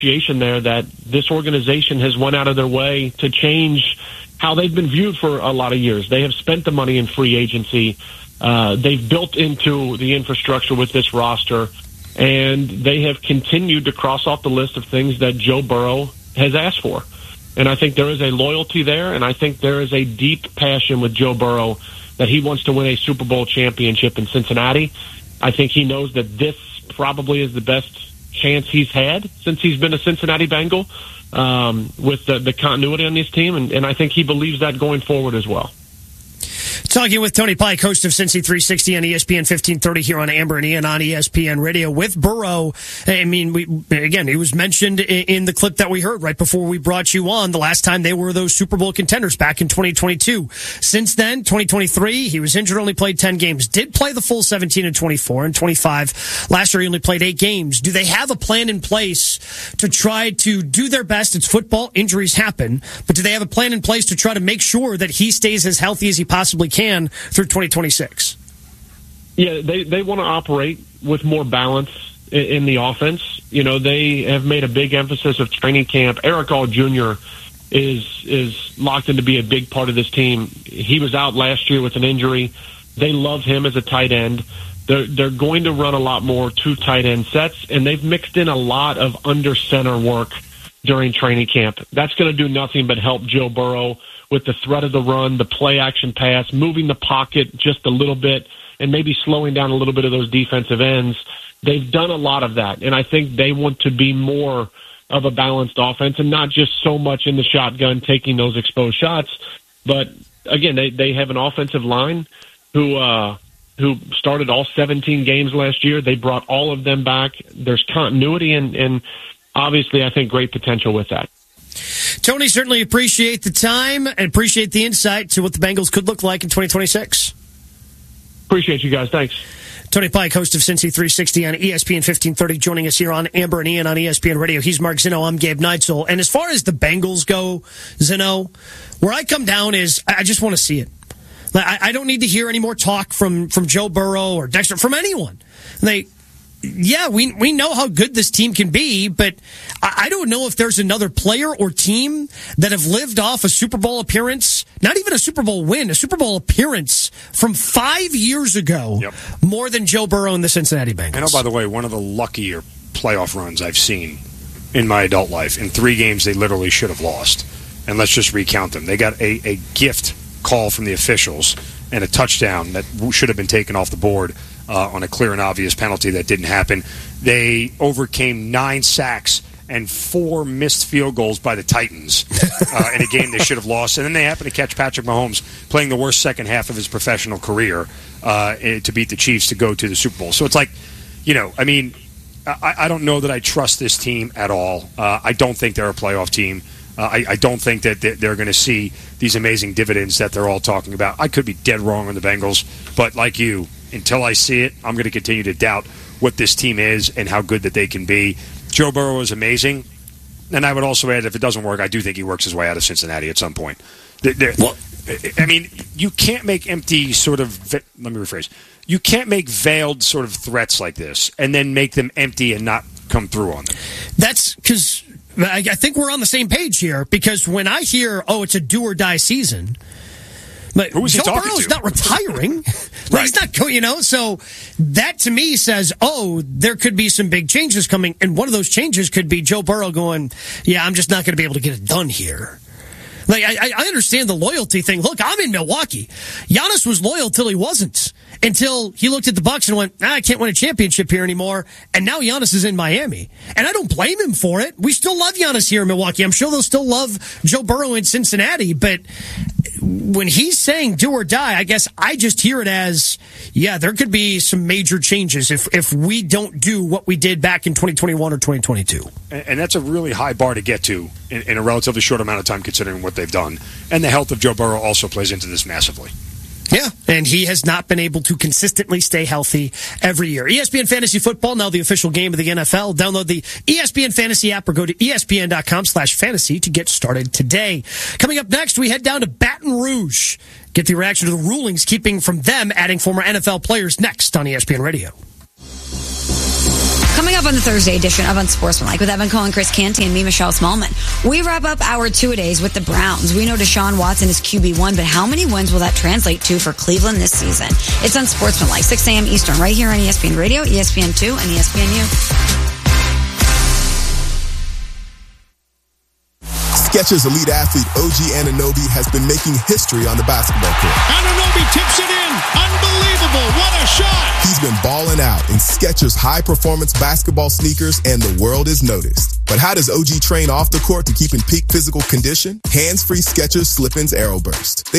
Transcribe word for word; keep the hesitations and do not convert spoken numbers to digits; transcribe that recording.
appreciation there that this organization has went out of their way to change how they've been viewed for a lot of years. They have spent the money in free agency. Uh, they've built into the infrastructure with this roster, and they have continued to cross off the list of things that Joe Burrow has asked for. And I think there is a loyalty there, and I think there is a deep passion with Joe Burrow that he wants to win a Super Bowl championship in Cincinnati. I think he knows that this probably is the best chance he's had since he's been a Cincinnati Bengal um, with the, the continuity on this team, and, and I think he believes that going forward as well. Talking with Tony Pike, host of Cincy three sixty on E S P N fifteen thirty here on Amber and Ian on E S P N Radio with Burrow. I mean, we, again, it was mentioned in the clip that we heard right before we brought you on the last time they were those Super Bowl contenders back in twenty twenty-two. Since then, twenty twenty-three, he was injured, only played ten games, did play the full seventeen and twenty-four and twenty-five. Last year, he only played eight games. Do they have a plan in place to try to do their best? It's football, injuries happen, but do they have a plan in place to try to make sure that he stays as healthy as he possibly can through twenty twenty-six? Yeah, they, they want to operate with more balance in, in the offense. You know, they have made a big emphasis of training camp. Eric All Junior is is locked in to be a big part of this team. He was out last year with an injury. They love him as a tight end. They're, they're going to run a lot more two tight end sets, and they've mixed in a lot of under center work during training camp. That's going to do nothing but help Joe Burrow with the threat of the run, the play action pass, moving the pocket just a little bit, and maybe slowing down a little bit of those defensive ends. They've done a lot of that, and I think they want to be more of a balanced offense and not just so much in the shotgun taking those exposed shots. But, again, they, they have an offensive line who uh, who started all seventeen games last year. They brought all of them back. There's continuity and, and obviously, I think, great potential with that. Tony, certainly appreciate the time and appreciate the insight to what the Bengals could look like in twenty twenty-six. Appreciate you guys. Thanks. Tony Pike, host of Cincy three sixty on E S P N fifteen thirty, joining us here on Amber and Ian on E S P N Radio. He's Mark Zinno. I'm Gabe Neitzel. And as far as the Bengals go, Zinno, where I come down is I just want to see it. I don't need to hear any more talk from, from Joe Burrow or Dexter, from anyone. They... Yeah, we we know how good this team can be, but I don't know if there's another player or team that have lived off a Super Bowl appearance, not even a Super Bowl win, a Super Bowl appearance from five years ago, yep, more than Joe Burrow and the Cincinnati Bengals. And oh, by the way, one of the luckier playoff runs I've seen in my adult life. In three games, they literally should have lost. And let's just recount them. They got a, a gift call from the officials and a touchdown that should have been taken off the board Uh, on a clear and obvious penalty that didn't happen. They overcame nine sacks and four missed field goals by the Titans uh, in a game they should have lost. And then they happened to catch Patrick Mahomes playing the worst second half of his professional career uh, to beat the Chiefs to go to the Super Bowl. So it's like, you know, I mean, I, I don't know that I trust this team at all. Uh, I don't think they're a playoff team. Uh, I, I don't think that they're going to see these amazing dividends that they're all talking about. I could be dead wrong on the Bengals, but like you, until I see it, I'm going to continue to doubt what this team is and how good that they can be. Joe Burrow is amazing, and I would also add, if it doesn't work, I do think he works his way out of Cincinnati at some point. They're, well, I mean, you can't make empty sort of, let me rephrase, you can't make veiled sort of threats like this and then make them empty and not come through on them. That's because I think we're on the same page here, because when I hear, oh, it's a do-or-die season, like, who is Joe he talking Burrow's to? not retiring. Like, right. He's not, you know, so that to me says, oh, there could be some big changes coming. And one of those changes could be Joe Burrow going, yeah, I'm just not going to be able to get it done here. Like, I, I understand the loyalty thing. Look, I'm in Milwaukee. Giannis was loyal till he wasn't, until he looked at the Bucks and went, ah, I can't win a championship here anymore. And now Giannis is in Miami. And I don't blame him for it. We still love Giannis here in Milwaukee. I'm sure they'll still love Joe Burrow in Cincinnati. But when he's saying do or die, I guess I just hear it as, yeah, there could be some major changes if, if we don't do what we did back in twenty twenty-one or twenty twenty-two. And, and that's a really high bar to get to in, in a relatively short amount of time, considering what they've done. And the health of Joe Burrow also plays into this massively. Yeah, and he has not been able to consistently stay healthy every year. E S P N Fantasy Football, now the official game of the N F L. Download the E S P N Fantasy app or go to E S P N dot com slash fantasy to get started today. Coming up next, we head down to Baton Rouge. Get the reaction to the rulings keeping from them adding former N F L players next on E S P N Radio. Coming up on the Thursday edition of Unsportsmanlike with Evan Cohen, Chris Canty, and me, Michelle Smallman. We wrap up our two-a-days with the Browns. We know Deshaun Watson is Q B one, but how many wins will that translate to for Cleveland this season? It's Unsportsmanlike, six a.m. Eastern, right here on E S P N Radio, E S P N two, and E S P N U. Skechers elite athlete O G Anunoby has been making history on the basketball court. Anunoby tips it in. Unbelievable. What a shot. He's been balling out in Skechers high-performance basketball sneakers, and the world is noticed. But how does O G train off the court to keep in peak physical condition? Hands-free Skechers Slip-ins Aeroburst. They